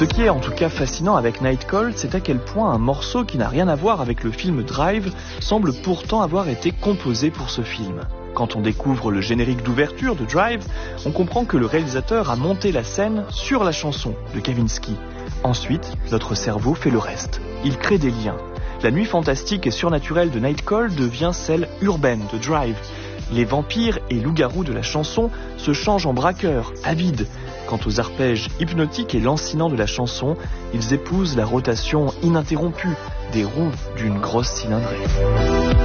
Ce qui est en tout cas fascinant avec Night Call, c'est à quel point un morceau qui n'a rien à voir avec le film Drive semble pourtant avoir été composé pour ce film. Quand on découvre le générique d'ouverture de Drive, on comprend que le réalisateur a monté la scène sur la chanson de Kavinsky. Ensuite, notre cerveau fait le reste. Il crée des liens. La nuit fantastique et surnaturelle de Night Call devient celle urbaine de Drive. Les vampires et loups-garous de la chanson se changent en braqueurs, avides. Quant aux arpèges hypnotiques et lancinants de la chanson, ils épousent la rotation ininterrompue des roues d'une grosse cylindrée.